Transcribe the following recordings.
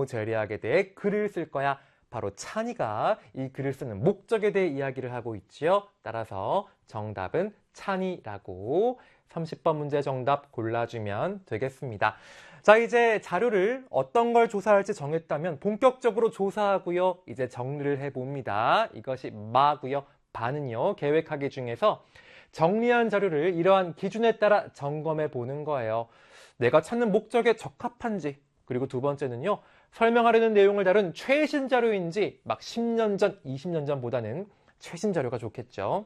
종묘제리학에 대해 글을 쓸 거야. 바로 찬이가 이 글을 쓰는 목적에 대해 이야기를 하고 있지요. 따라서 정답은 찬이라고 30번 문제 정답 골라주면 되겠습니다. 자, 이제 자료를 어떤 걸 조사할지 정했다면 본격적으로 조사하고요. 이제 정리를 해봅니다. 이것이 마고요. 바는요. 계획하기 중에서 정리한 자료를 이러한 기준에 따라 점검해 보는 거예요. 내가 찾는 목적에 적합한지, 그리고 두 번째는요. 설명하려는 내용을 다룬 최신 자료인지 막 10년 전, 20년 전보다는 최신 자료가 좋겠죠.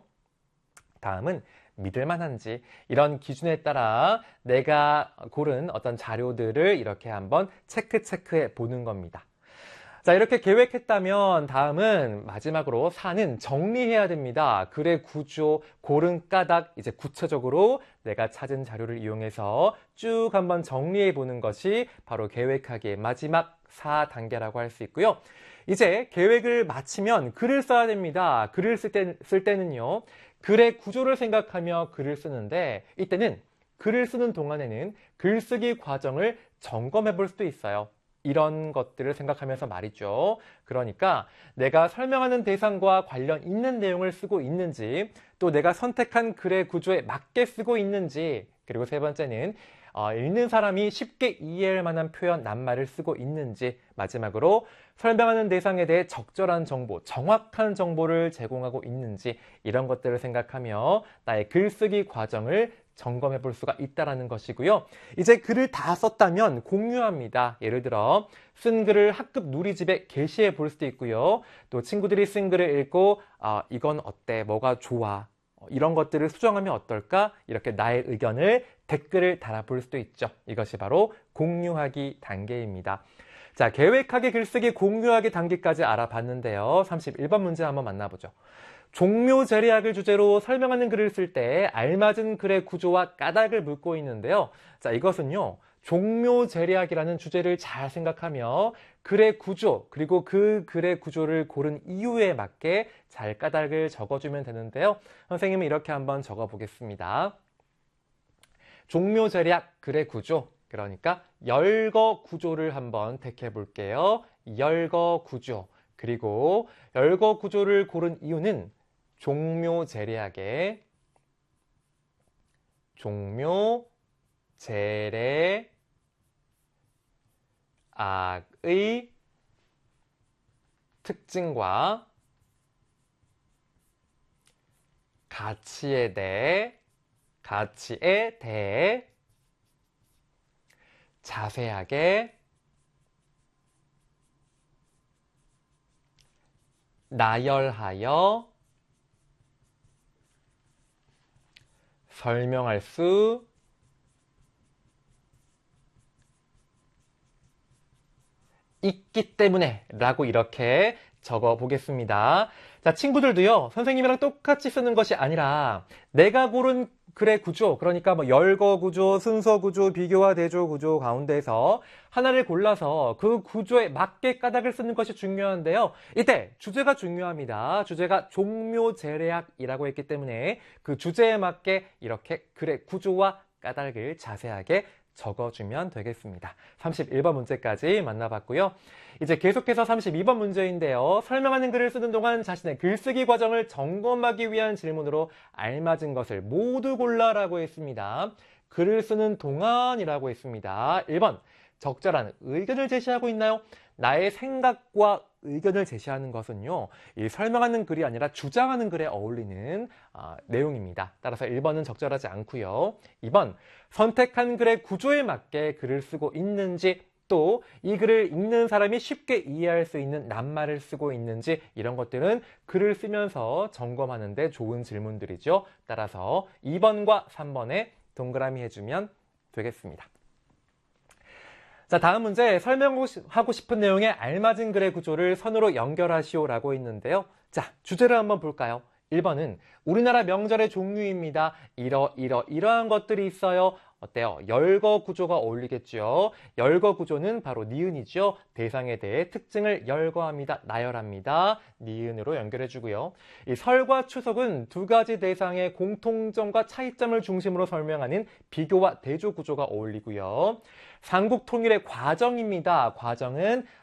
다음은 믿을만한지, 이런 기준에 따라 내가 고른 어떤 자료들을 이렇게 한번 체크해 보는 겁니다. 자, 이렇게 계획했다면 다음은 마지막으로 4는 정리해야 됩니다. 글의 구조, 고른 까닭, 이제 구체적으로 내가 찾은 자료를 이용해서 쭉 한번 정리해 보는 것이 바로 계획하기의 마지막 4단계라고 할 수 있고요. 이제 계획을 마치면 글을 써야 됩니다. 글을 쓸 때는요. 글의 구조를 생각하며 글을 쓰는데 이때는 글을 쓰는 동안에는 글쓰기 과정을 점검해 볼 수도 있어요. 이런 것들을 생각하면서 말이죠. 그러니까 내가 설명하는 대상과 관련 있는 내용을 쓰고 있는지, 또 내가 선택한 글의 구조에 맞게 쓰고 있는지, 그리고 세 번째는 읽는 사람이 쉽게 이해할 만한 표현, 낱말을 쓰고 있는지, 마지막으로 설명하는 대상에 대해 적절한 정보, 정확한 정보를 제공하고 있는지, 이런 것들을 생각하며 나의 글쓰기 과정을 점검해 볼 수가 있다는 것이고요. 이제 글을 다 썼다면 공유합니다. 예를 들어 쓴 글을 학급 누리집에 게시해 볼 수도 있고요. 또 친구들이 쓴 글을 읽고 이건 어때? 뭐가 좋아? 이런 것들을 수정하면 어떨까? 이렇게 나의 의견을 댓글을 달아볼 수도 있죠. 이것이 바로 공유하기 단계입니다. 자, 계획하기, 글쓰기, 공유하기 단계까지 알아봤는데요. 31번 문제 한번 만나보죠. 종묘제리학을 주제로 설명하는 글을 쓸 때 알맞은 글의 구조와 까닭을 묻고 있는데요. 자, 이것은요. 종묘제리학이라는 주제를 잘 생각하며 글의 구조, 그리고 그 글의 구조를 고른 이유에 맞게 잘 까닭을 적어주면 되는데요. 선생님은 이렇게 한번 적어보겠습니다. 종묘제리학 글의 구조, 그러니까 열거 구조를 한번 택해 볼게요. 열거 구조. 그리고 열거 구조를 고른 이유는 종묘제리학의 특징과 가치에 대해 자세하게 나열하여 설명할 수 있기 때문에 라고 이렇게 적어 보겠습니다. 자, 친구들도요, 선생님이랑 똑같이 쓰는 것이 아니라 내가 고른 글의 구조, 그러니까 뭐 열거 구조, 순서 구조, 비교와 대조 구조 가운데서 하나를 골라서 그 구조에 맞게 까닭을 쓰는 것이 중요한데요. 이때 주제가 중요합니다. 주제가 종묘제리학이라고 했기 때문에 그 주제에 맞게 이렇게 글의 구조와 까닭을 자세하게 적어주면 되겠습니다. 31번 문제까지 만나봤고요. 이제 계속해서 32번 문제인데요. 설명하는 글을 쓰는 동안 자신의 글쓰기 과정을 점검하기 위한 질문으로 알맞은 것을 모두 골라라고 했습니다. 글을 쓰는 동안이라고 했습니다. 1번, 적절한 의견을 제시하고 있나요? 나의 생각과 의견을 제시하는 것은요, 이 설명하는 글이 아니라 주장하는 글에 어울리는 내용입니다. 따라서 1번은 적절하지 않고요. 2번, 선택한 글의 구조에 맞게 글을 쓰고 있는지, 또 이 글을 읽는 사람이 쉽게 이해할 수 있는 낱말을 쓰고 있는지, 이런 것들은 글을 쓰면서 점검하는 데 좋은 질문들이죠. 따라서 2번과 3번에 동그라미 해주면 되겠습니다. 자, 다음 문제, 설명하고 싶은 내용의 알맞은 글의 구조를 선으로 연결하시오 라고 있는데요. 자, 주제를 한번 볼까요? 1번은 우리나라 명절의 종류입니다. 이러한 것들이 있어요. 어때요? 열거 구조가 어울리겠죠. 열거 구조는 바로 니은이죠. 대상에 대해 특징을 열거합니다. 나열합니다. 니은으로 연결해 주고요. 이 설과 추석은 두 가지 대상의 공통점과 차이점을 중심으로 설명하는 비교와 대조 구조가 어울리고요. 삼국 통일의 과정입니다. 과정은